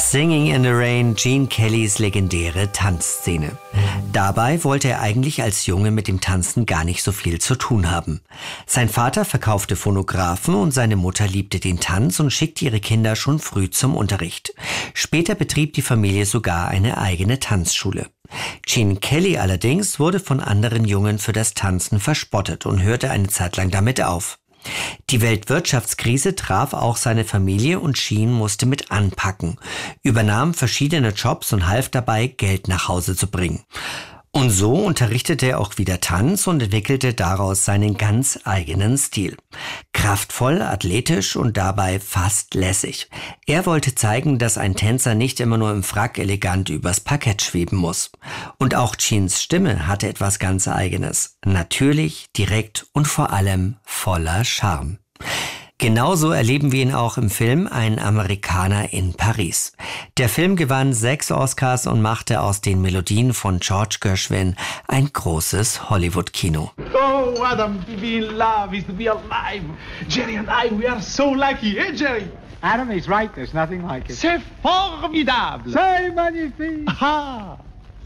Singing in the Rain, Gene Kellys legendäre Tanzszene. Dabei wollte er eigentlich als Junge mit dem Tanzen gar nicht so viel zu tun haben. Sein Vater verkaufte Phonographen und seine Mutter liebte den Tanz und schickte ihre Kinder schon früh zum Unterricht. Später betrieb die Familie sogar eine eigene Tanzschule. Gene Kelly allerdings wurde von anderen Jungen für das Tanzen verspottet und hörte eine Zeit lang damit auf. Die Weltwirtschaftskrise traf auch seine Familie und Gene musste mit anpacken, übernahm verschiedene Jobs und half dabei, Geld nach Hause zu bringen. Und so unterrichtete er auch wieder Tanz und entwickelte daraus seinen ganz eigenen Stil. Kraftvoll, athletisch und dabei fast lässig. Er wollte zeigen, dass ein Tänzer nicht immer nur im Frack elegant übers Parkett schweben muss. Und auch Genes Stimme hatte etwas ganz Eigenes. Natürlich, direkt und vor allem voller Charme. Genauso erleben wir ihn auch im Film Ein Amerikaner in Paris. Der Film gewann 6 Oscars und machte aus den Melodien von George Gershwin ein großes Hollywood-Kino. Oh, Adam, to be in love is to be alive. Jerry and I, we are so lucky, eh, Jerry? Adam is right, there's nothing like it. C'est formidable. C'est magnifique. Ah.